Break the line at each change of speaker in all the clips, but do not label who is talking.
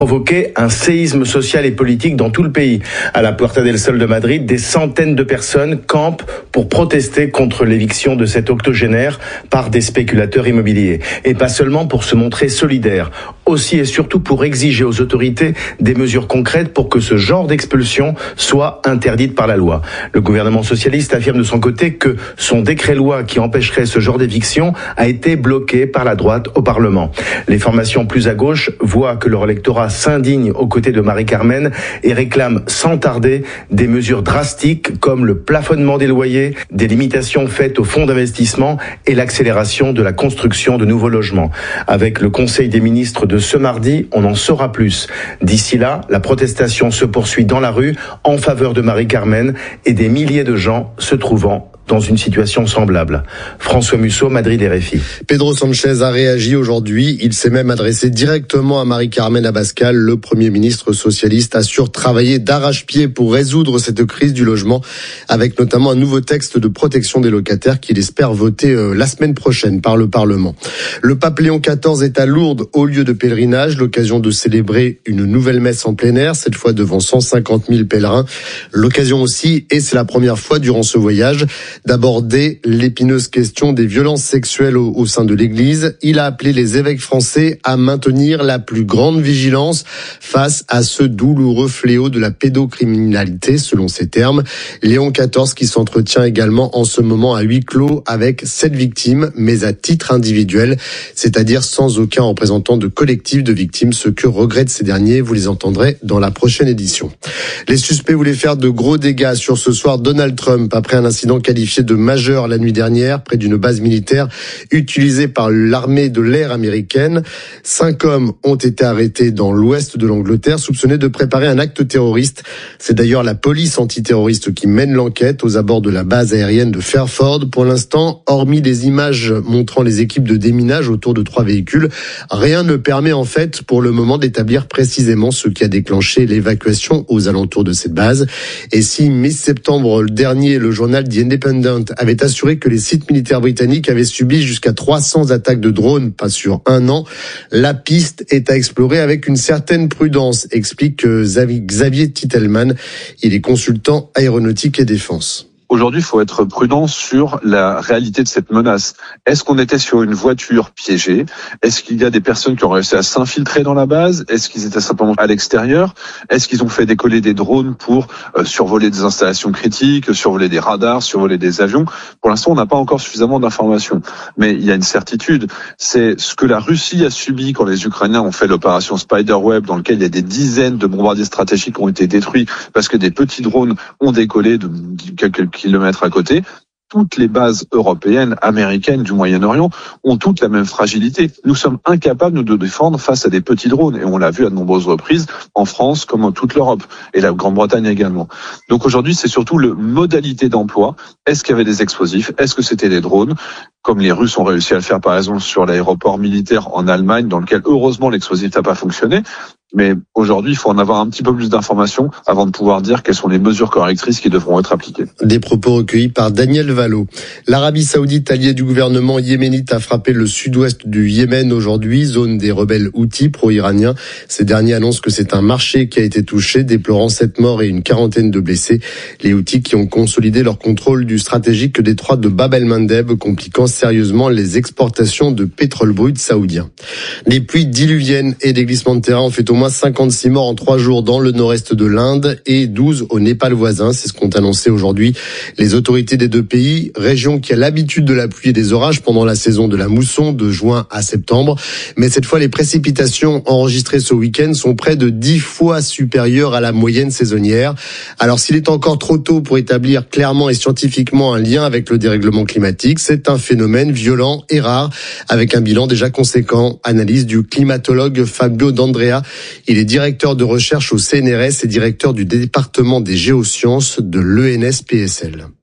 provoqué un séisme social et politique dans tout le pays. À la Puerta del Sol de Madrid, des centaines de personnes campent pour protester contre l'éviction de cet octogénaire par des spéculateurs immobiliers. Et pas seulement pour se montrer solidaires, aussi et surtout pour exiger aux autorités des mesures concrètes pour que ce genre d'expulsion soit interdite par la loi. Le gouvernement socialiste affirme de son côté que son décret-loi qui empêcherait ce genre d'éviction a été bloqué par la droite au Parlement. Les formations plus à gauche voient que leur électorat s'indigne aux côtés de Marie-Carmen et réclame sans tarder des mesures drastiques comme le plafonnement des loyers, des limitations faites aux fonds d'investissement et l'accélération de la construction de nouveaux logements. Avec le Conseil des ministres de ce mardi, on en saura plus. D'ici là, la protestation se poursuit dans la rue en faveur de Marie-Carmen et des milliers de gens se trouvant dans une situation semblable. François Musso, Madrid, RFI.
Pedro Sánchez a réagi aujourd'hui. Il s'est même adressé directement à Marie-Carmen Abascal. Le Premier ministre socialiste assure travailler d'arrache-pied pour résoudre cette crise du logement, avec notamment un nouveau texte de protection des locataires qu'il espère voter la semaine prochaine par le Parlement. Le pape Léon XIV est à Lourdes au lieu de pèlerinage, l'occasion de célébrer une nouvelle messe en plein air, cette fois devant 150 000 pèlerins. L'occasion aussi, et c'est la première fois durant ce voyage, d'aborder l'épineuse question des violences sexuelles au sein de l'Église. Il a appelé les évêques français à maintenir la plus grande vigilance face à ce douloureux fléau de la pédocriminalité, selon ses termes. Léon XIV qui s'entretient également en ce moment à huis clos avec 7 victimes, mais à titre individuel, c'est-à-dire sans aucun représentant de collectif de victimes, ce que regrettent ces derniers. Vous les entendrez dans la prochaine édition. Les suspects voulaient faire de gros dégâts sur ce soir Donald Trump après un incident qualifié de majeur la nuit dernière près d'une base militaire utilisée par l'armée de l'air américaine. 5 hommes ont été arrêtés dans l'ouest de l'Angleterre soupçonnés de préparer un acte terroriste. C'est d'ailleurs la police antiterroriste qui mène l'enquête aux abords de la base aérienne de Fairford. Pour l'instant, hormis des images montrant les équipes de déminage autour de 3 véhicules, rien ne permet en fait pour le moment d'établir précisément ce qui a déclenché l'évacuation aux alentours de cette base. Et si mi-septembre dernier, le journal The Independent avait assuré que les sites militaires britanniques avaient subi jusqu'à 300 attaques de drones, pas sur un an, la piste est à explorer avec une certaine prudence, explique Xavier Titelman. Il est consultant aéronautique et défense.
Aujourd'hui, il faut être prudent sur la réalité de cette menace. Est-ce qu'on était sur une voiture piégée? Est-ce qu'il y a des personnes qui ont réussi à s'infiltrer dans la base? Est-ce qu'ils étaient simplement à l'extérieur? Est-ce qu'ils ont fait décoller des drones pour survoler des installations critiques, survoler des radars, survoler des avions? Pour l'instant, on n'a pas encore suffisamment d'informations. Mais il y a une certitude, c'est ce que la Russie a subi quand les Ukrainiens ont fait l'opération Spiderweb, dans lequel il y a des dizaines de bombardiers stratégiques qui ont été détruits parce que des petits drones ont décollé de quelques kilomètres à côté. Toutes les bases européennes, américaines du Moyen-Orient ont toutes la même fragilité. Nous sommes incapables de nous défendre face à des petits drones et on l'a vu à de nombreuses reprises en France comme en toute l'Europe et la Grande-Bretagne également. Donc aujourd'hui, c'est surtout le modalité d'emploi. Est-ce qu'il y avait des explosifs? Est-ce que c'était des drones? Comme les Russes ont réussi à le faire par exemple sur l'aéroport militaire en Allemagne, dans lequel heureusement l'explosif n'a pas fonctionné. Mais aujourd'hui, il faut en avoir un petit peu plus d'informations avant de pouvoir dire quelles sont les mesures correctrices qui devront être appliquées.
Des propos recueillis par Daniel Valo. L'Arabie Saoudite, alliée du gouvernement yéménite, a frappé le sud-ouest du Yémen aujourd'hui, zone des rebelles houthis pro-iraniens. Ces derniers annoncent que c'est un marché qui a été touché, déplorant 7 morts et une quarantaine de blessés. Les houthis qui ont consolidé leur contrôle du stratégique détroit de Bab el-Mandeb, compliquant sérieusement les exportations de pétrole brut saoudien. Les pluies diluviennes et des glissements de terrain ont fait au moins 56 morts en 3 jours dans le nord-est de l'Inde et 12 au Népal voisin. C'est ce qu'ont annoncé aujourd'hui les autorités des 2 pays, région qui a l'habitude de la pluie et des orages pendant la saison de la mousson de juin à septembre. Mais cette fois, les précipitations enregistrées ce week-end sont près de 10 fois supérieures à la moyenne saisonnière. Alors s'il est encore trop tôt pour établir clairement et scientifiquement un lien avec le dérèglement climatique, c'est un phénomène violent et rare avec un bilan déjà conséquent. Analyse du climatologue Fabio D'Andrea. Il est directeur de recherche au CNRS et directeur du département des géosciences de l'ENS-PSL.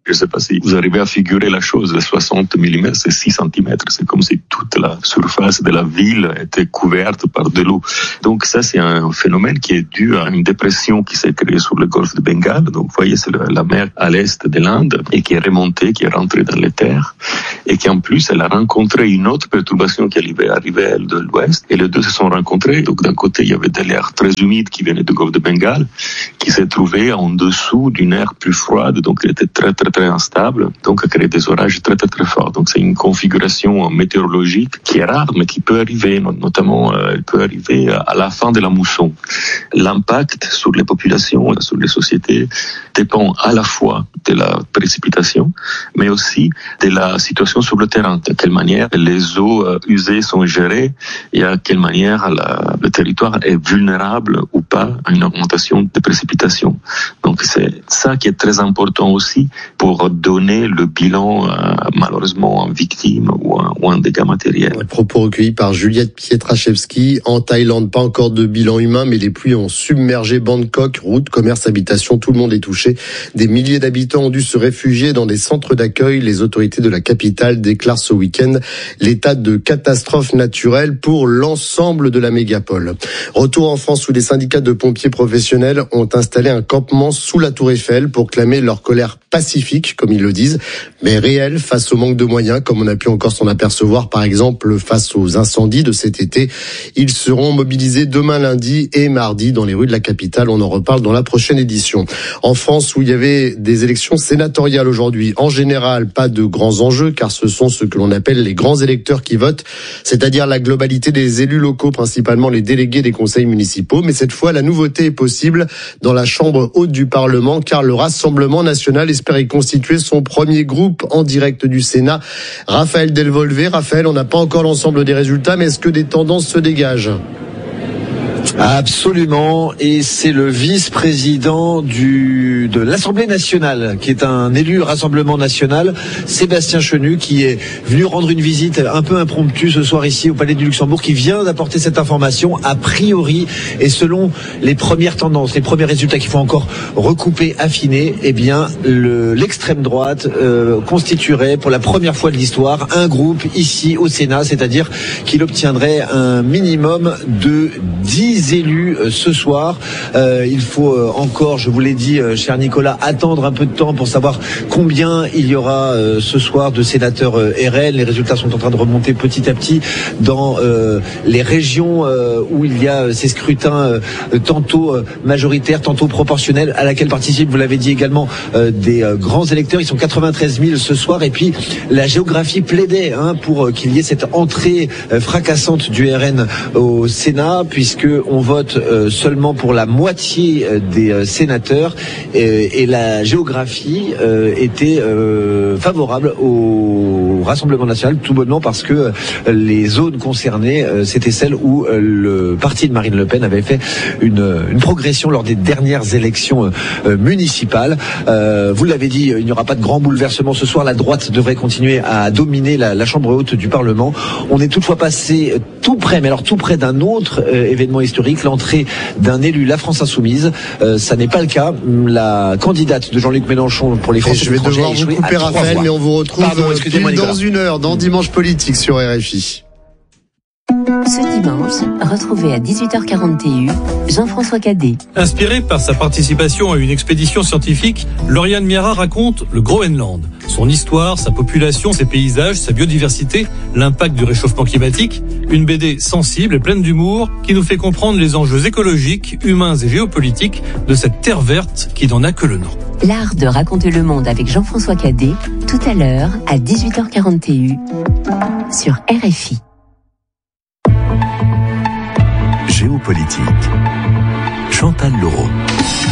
Je ne sais pas si vous arrivez à figurer la chose, 60 mm, c'est 6 cm. C'est comme si toute la surface de la ville était couverte par de l'eau. Donc ça, c'est un phénomène qui est dû à une dépression qui s'est créée sur le golfe de Bengale. Donc vous voyez, c'est la mer à l'est de l'Inde et qui est remontée, qui est rentrée dans les terres. Et qui en plus, elle a rencontré une autre perturbation qui arrivait de l'ouest. Et les deux se sont rencontrés. Donc d'un côté, il y avait de l'air très humide qui venait du golfe de Bengale, qui s'est trouvé en dessous d'une air plus froide. Donc elle était très instable, donc a créé des orages très forts. Donc c'est une configuration météorologique qui est rare, mais qui peut arriver, notamment elle peut arriver à la fin de la mousson. L'impact sur les populations, sur les sociétés, dépend à la fois de la précipitation, mais aussi de la situation sur le terrain, de quelle manière les eaux usées sont gérées et à quelle manière le territoire est vulnérable ou pas à une augmentation de précipitations. Donc c'est ça qui est très important aussi pour donner le bilan malheureusement en victime ou en dégâts matériels.
Propos recueillis par Juliette Pietraszewski. En Thaïlande, pas encore de bilan humain, mais les pluies ont submergé Bangkok, routes, commerces, habitations, tout le monde est touché. Des milliers d'habitants ont dû se réfugier dans des centres d'accueil. Les autorités de la capitale déclarent ce week-end l'état de catastrophe naturelle pour l'ensemble de la mégapole. Retour en France où les syndicats de pompiers professionnels ont installé un campement sous la Tour Eiffel pour clamer leur colère pacifique, comme ils le disent, mais réelle face au manque de moyens, comme on a pu encore s'en apercevoir, par exemple, face aux incendies de cet été. Ils seront mobilisés demain lundi et mardi dans les rues de la capitale. On en reparle dans la prochaine édition. En France, où il y avait des élections sénatoriales aujourd'hui, en général, pas de grands enjeux, car ce sont ce que l'on appelle les grands électeurs qui votent, c'est-à-dire la globalité des élus locaux, principalement les délégués des conseils municipaux. Mais cette fois, la nouveauté est possible dans la chambre haute du Parlement, car le Rassemblement national espère y constituer son premier groupe en direct du Sénat. Raphaël Delvolvé. Raphaël, on n'a pas encore l'ensemble des résultats, mais est-ce que des tendances se dégagent ?
Absolument, et c'est le vice-président de l'Assemblée nationale, qui est un élu Rassemblement national, Sébastien Chenu, qui est venu rendre une visite un peu impromptue ce soir ici au Palais du Luxembourg, qui vient d'apporter cette information, a priori, et selon les premières tendances, les premiers résultats qu'il faut encore recouper, affiner, eh bien, l'extrême droite constituerait pour la première fois de l'histoire un groupe ici au Sénat, c'est-à-dire qu'il obtiendrait un minimum de 10 élus ce soir. Il faut encore, je vous l'ai dit, cher Nicolas, attendre un peu de temps pour savoir combien il y aura ce soir de sénateurs RN. Les résultats sont en train de remonter petit à petit dans les régions où il y a ces scrutins tantôt majoritaires, tantôt proportionnels, à laquelle participent, vous l'avez dit également, des grands électeurs. Ils sont 93 000 ce soir. Et puis la géographie plaidait pour qu'il y ait cette entrée fracassante du RN au Sénat, puisque on vote seulement pour la moitié des sénateurs et la géographie était favorable au Rassemblement national, tout bonnement parce que les zones concernées, c'était celles où le parti de Marine Le Pen avait fait une progression lors des dernières élections municipales. Vous l'avez dit, il n'y aura pas de grand bouleversement ce soir. La droite devrait continuer à dominer la chambre haute du Parlement. On est toutefois passé tout près, mais alors tout près d'un autre événement historique, l'entrée d'un élu La France Insoumise. Ça n'est pas le cas. La candidate de Jean-Luc Mélenchon pour les Français.
Je vais devoir vous couper, Raphaël, mais on vous retrouve dans une heure dans Dimanche Politique sur RFI.
Ce dimanche, retrouvez à 18h40 TU Jean-François Cadet.
Inspiré par sa participation à une expédition scientifique, Lauriane Miara raconte le Groenland. Son histoire, sa population, ses paysages, sa biodiversité, l'impact du réchauffement climatique. Une BD sensible et pleine d'humour qui nous fait comprendre les enjeux écologiques, humains et géopolitiques de cette terre verte qui n'en a que le nom.
L'art de raconter le monde avec Jean-François Cadet, tout à l'heure à 18h40 TU sur RFI.
Géopolitique. Chantal Leroux.